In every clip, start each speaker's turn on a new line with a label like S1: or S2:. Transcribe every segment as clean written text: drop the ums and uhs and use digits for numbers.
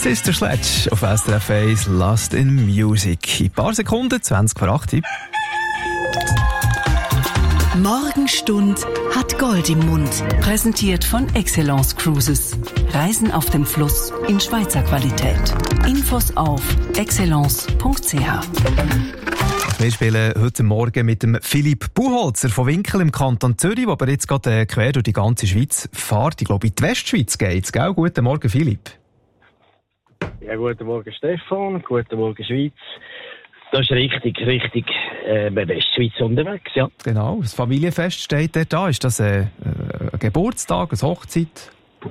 S1: Sister Sledge auf SRF 1, Lost in Music. In ein paar Sekunden, 20 vor 8.
S2: Morgenstund hat Gold im Mund. Präsentiert von Excellence Cruises. Reisen auf dem Fluss in Schweizer Qualität. Infos auf excellence.ch.
S1: Wir spielen heute Morgen mit dem Philipp Buchholzer von Winkel im Kanton Zürich, der jetzt gerade quer durch die ganze Schweiz fährt. Ich glaube, in die Westschweiz geht's, gell? Guten Morgen, Philipp.
S3: Ja, guten Morgen, Stefan. Guten Morgen, Schweiz. Das ist richtig Westschweiz unterwegs, ja.
S1: Genau, das Familienfest steht dort da. Ist das ein Geburtstag, eine Hochzeit?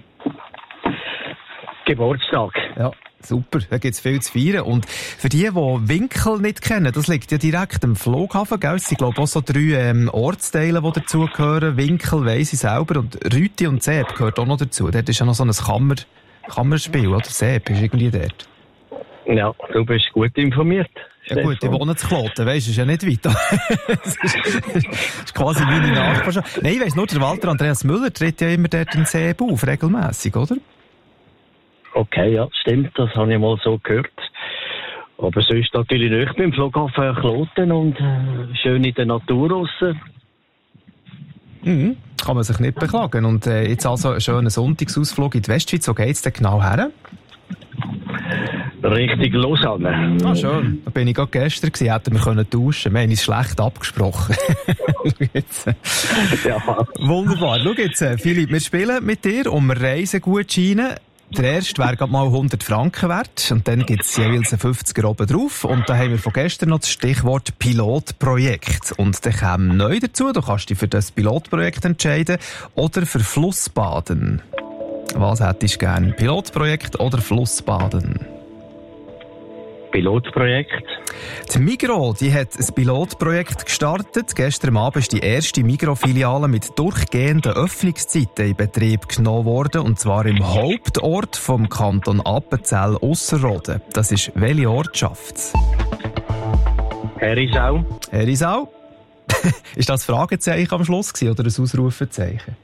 S3: Geburtstag.
S1: Ja, super. Da gibt es viel zu feiern. Und für die Winkel nicht kennen, das liegt ja direkt am Flughafen, gell? Es sind, glaube ich, auch so 3 Ortsteile, die dazugehören. Winkel weiss ich selber und Rüti und Seeb gehört auch noch dazu. Dort ist ja noch so ein Kammerspiel, oder? Seeb ist irgendwie dort.
S3: Ja, du bist gut informiert.
S1: Ja gut, ich wohne zu Kloten, weisst du, ist ja nicht weit. Das ist quasi meine Nachbarschaft. Nein, ich weiss nur, der Walter Andreas Müller tritt ja immer dort in Seeb auf, regelmässig, oder?
S3: Okay, ja, stimmt, das habe ich mal so gehört. Aber sonst natürlich nicht beim Flughafen Kloten und schön in der Natur draussen.
S1: Mhm, kann man sich nicht beklagen. Und jetzt also ein schöner Sonntagsausflug in die Westschweiz. Wo geht's denn genau her?
S3: Richtig Lausanne.
S1: Ah, schön. Da bin ich gerade gestern gewesen, hätten wir können tauschen. Wir haben uns schlecht abgesprochen.
S3: Ja.
S1: Wunderbar. Schau jetzt, Philipp, wir spielen mit dir um Reisegutscheine. Der erste wäre gerade mal 100 Franken wert. Und dann gibt es jeweils einen 50er oben drauf. Und da haben wir von gestern noch das Stichwort Pilotprojekt. Und dann kommt neu dazu, du kannst dich für das Pilotprojekt entscheiden oder für Flussbaden. Was hättest du gern? Pilotprojekt oder Flussbaden?
S3: Pilotprojekt.
S1: Die Migros, die hat ein Pilotprojekt gestartet. Gestern Abend ist die erste Migros-Filiale mit durchgehenden Öffnungszeiten in Betrieb genommen worden. Und zwar im Hauptort vom Kanton Appenzell-Ausserrhoden. Das ist welche Ortschaft?
S3: Herisau.
S1: Herisau? Ist das ein Fragezeichen am Schluss gewesen, oder ein Ausrufezeichen?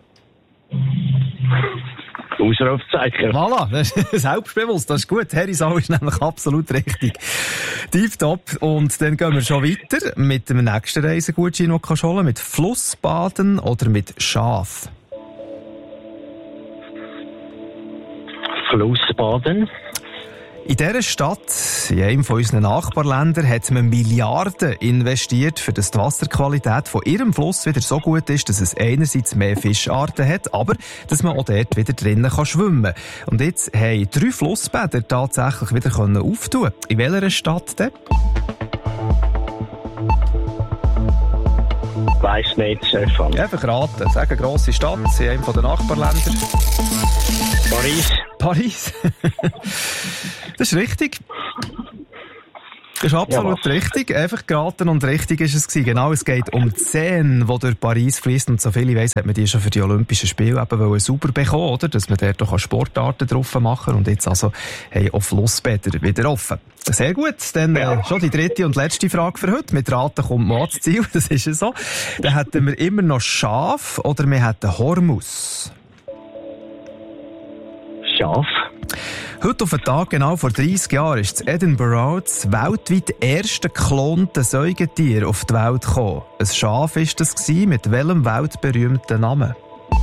S3: Ausrufezeichen.
S1: Voilà, das ist selbstbewusst, das ist gut. Herisau ist nämlich absolut richtig. Tipptopp. Und dann gehen wir schon weiter mit dem nächsten Reisegutschein, den du holen kannst, mit Flussbaden oder mit Schaf.
S3: Flussbaden.
S1: In dieser Stadt, in einem von unseren Nachbarländern, hat man Milliarden investiert, für dass die Wasserqualität von ihrem Fluss wieder so gut ist, dass es einerseits mehr Fischarten hat, aber dass man auch dort wieder drinnen schwimmen kann. Und jetzt haben 3 Flussbäder tatsächlich wieder auftun. In welcher Stadt denn?
S3: Weiss nicht, Stefan.
S1: Einfach raten. Sag eine grosse Stadt in einem der Nachbarländer. Paris. Das ist richtig. Das ist absolut richtig. Einfach geraten und richtig ist es gewesen. Genau, es geht um die Seine, die durch Paris fließt. Und so viel ich weiss, hat man die schon für die Olympischen Spiele eben sauber bekommen, oder? Dass man dort auch Sportarten drauf machen kann. Und jetzt also haben auch Flussbäder wieder offen. Sehr gut. Dann schon die dritte und letzte Frage für heute. Mit Raten kommt man ans Ziel. Das ist ja so. Dann hätten wir immer noch Schaf oder wir hätten Hormus.
S3: Schaf.
S1: Heute auf den Tag genau vor 30 Jahren ist in Edinburgh das weltweit erste geklonte Säugetier auf die Welt gekommen. Ein Schaf war das mit welchem weltberühmten Namen?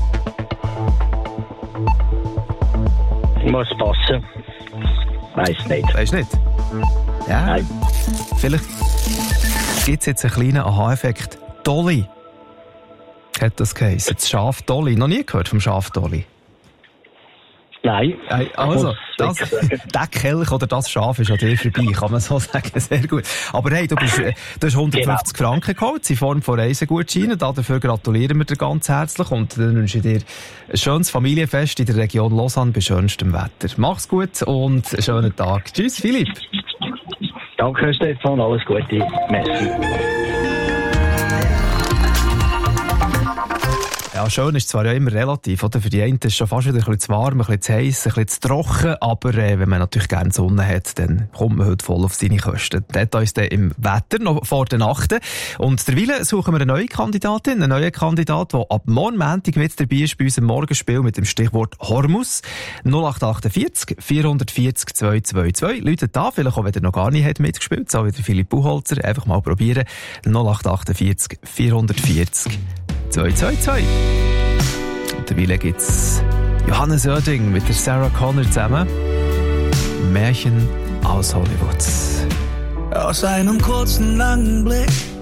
S3: Muss passen. Weiss nicht.
S1: Weißt du nicht? Ja.
S3: Nein.
S1: Vielleicht gibt es jetzt einen kleinen Aha-Effekt. Dolly hat das geheißen. Das Schaf Dolly. Noch nie gehört vom Schaf Dolly?
S3: Nein.
S1: Also, der Kelch oder das Schaf ist an dir vorbei, kann man so sagen. Sehr gut. Aber hey, du hast 150 Franken geholt in Form von Reisegutscheinen. Dafür gratulieren wir dir ganz herzlich und dann wünsche ich dir ein schönes Familienfest in der Region Lausanne bei schönstem Wetter. Mach's gut und einen schönen Tag. Tschüss, Philipp.
S3: Danke, Stefan. Alles Gute. Merci.
S1: Ja, schön ist zwar ja immer relativ, oder? Für die einen ist es schon fast wieder ein bisschen zu warm, ein bisschen zu heiß, ein bisschen zu trocken, aber wenn man natürlich gerne Sonne hat, dann kommt man heute voll auf seine Kosten. Details dann im Wetter, noch vor der Nacht. Und derweil suchen wir eine neue Kandidatin, einen neuen Kandidat, der ab morgen Montag mit dabei ist bei unserem Morgenspiel mit dem Stichwort Hormus. 0848 440 222. Leute da, vielleicht auch, wenn ihr noch gar nicht mitgespielt, so wie der Philipp Buchholzer, einfach mal probieren. 0848 440 222. Und derweil gibt's Johannes Oerding mit der Sarah Connor zusammen. Märchen aus Hollywood.
S4: Aus einem kurzen, langen Blick